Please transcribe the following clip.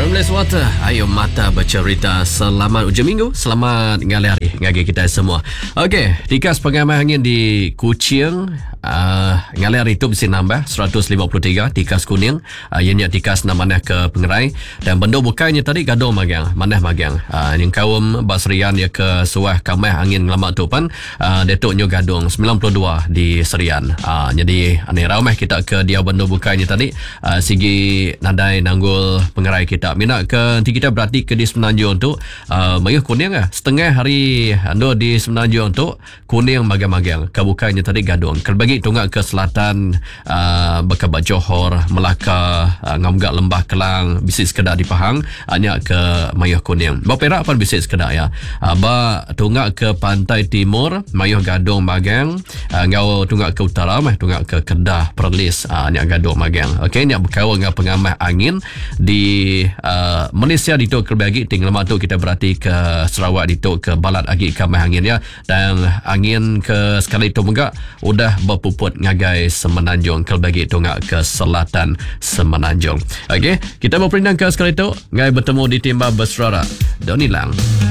Rambles Water, ayo mata bercerita. Selamat hujung minggu, selamat ngali hari ngagi kita semua. Okey, dikas pengamai angin di Kuching, ngali hari itu mesti nambah 153 dikas kuning, ianya dikas namanya ke pengerai dan benda bukannya tadi gaduh magang, manah magang. Yang kaum basrian ya ke suah kamai angin ngelamak tu pan, detuknya gadung 92 di Serian. Jadi ane ramai kita ke dia benda bukannya tadi, sigi nadai nanggul pengerai kita minat ke nanti kita berarti ke di Semenanjung tu mayuh kuning setengah hari ando di Semenanjung tu kuning magang-magang kebukannya tadi gadung kelbagi tunggak ke selatan Bekabat Johor Melaka ngamgak Lembah Kelang bisik sekedar di Pahang hanya ke mayuh kuning Perak pun bisik sekedar ya ba tunggak ke pantai timur mayuh gadung magang ngau tunggak ke utara tunggak ke Kedah Perlis hanya gadung magang okey ni berkawan dengan pengamai angin di Malaysia di tok kerbagi tinggal matu kita berarti ke Sarawak di tok ke balat agi kamai angin ya dan angin ke sekali itu megak udah berpuput ngagai Semenanjung kerbagi tunggak ke selatan Semenanjung. Okey, kita berpindah ke sekali itu ngai bertemu di Timba Berserara Donilang.